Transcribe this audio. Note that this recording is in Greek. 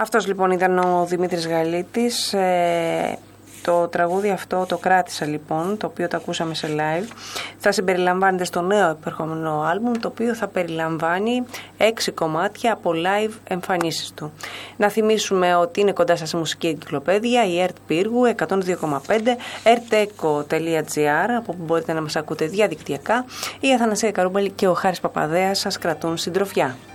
Αυτός λοιπόν ήταν ο Δημήτρης Γαλίτης. Το τραγούδι αυτό το κράτησα λοιπόν, το οποίο το ακούσαμε σε live. Θα συμπεριλαμβάνεται στο νέο επερχόμενο άλμπουμ, το οποίο θα περιλαμβάνει 6 κομμάτια από live εμφανίσεις του. Να θυμίσουμε ότι είναι κοντά σας η μουσική εγκυκλοπαίδεια, η ΕΡΤ Πύργου 102,5, erteco.gr, από που μπορείτε να μας ακούτε διαδικτυακά. Η Αθανασία Καρούμπαλη και ο Χάρης Παπαδέας σας κρατούν συντροφιά.